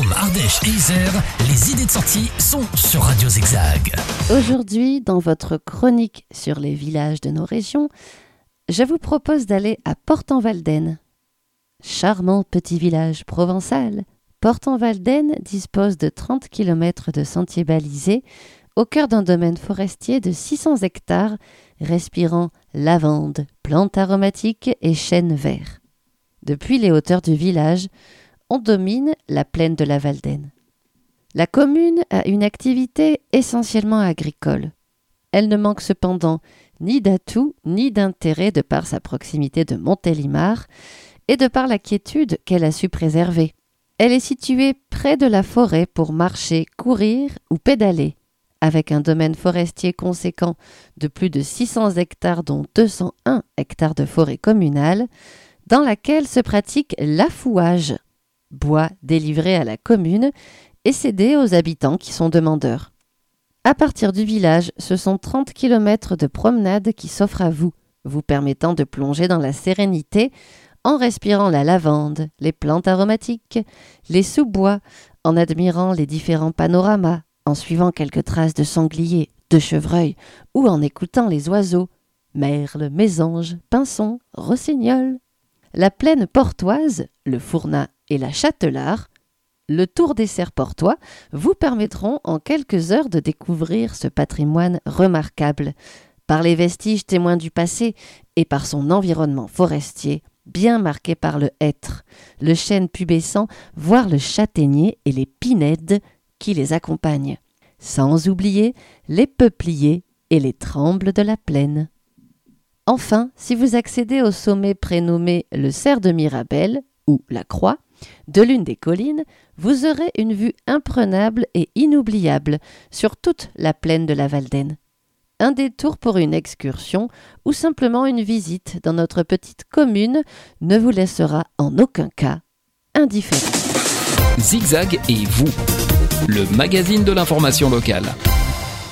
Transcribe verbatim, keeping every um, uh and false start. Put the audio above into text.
Drôme, Ardèche et Isère, les idées de sortie sont sur Radio Zigzag. Aujourd'hui, dans votre chronique sur les villages de nos régions, je vous propose d'aller à Port-en-Valdaine. Charmant petit village provençal, Port-en-Valdaine dispose de trente kilomètres de sentiers balisés au cœur d'un domaine forestier de six cents hectares, respirant lavande, plantes aromatiques et chênes verts. Depuis les hauteurs du village, on domine la plaine de la Valdaine. La commune a une activité essentiellement agricole. Elle ne manque cependant ni d'atouts ni d'intérêt de par sa proximité de Montélimar et de par la quiétude qu'elle a su préserver. Elle est située près de la forêt pour marcher, courir ou pédaler, avec un domaine forestier conséquent de plus de six cents hectares dont deux cent un hectares de forêt communale, dans laquelle se pratique l'affouage, bois délivré à la commune et cédé aux habitants qui sont demandeurs. À partir du village, ce sont trente kilomètres de promenade qui s'offrent à vous, vous permettant de plonger dans la sérénité en respirant la lavande, les plantes aromatiques, les sous-bois, en admirant les différents panoramas, en suivant quelques traces de sangliers, de chevreuils ou en écoutant les oiseaux, merles, mésanges, pinsons, rossignols. La plaine portoise, le Fournat et la Châtelard, le Tour des Cerfs portois vous permettront en quelques heures de découvrir ce patrimoine remarquable, par les vestiges témoins du passé et par son environnement forestier, bien marqué par le hêtre, le chêne pubescent, voire le châtaignier et les pinèdes qui les accompagnent, sans oublier les peupliers et les trembles de la plaine. Enfin, si vous accédez au sommet prénommé le Cerf de Mirabel, ou la Croix, de l'une des collines, vous aurez une vue imprenable et inoubliable sur toute la plaine de la Valdaine. Un détour pour une excursion ou simplement une visite dans notre petite commune ne vous laissera en aucun cas indifférent. Zigzag et vous, le magazine de l'information locale.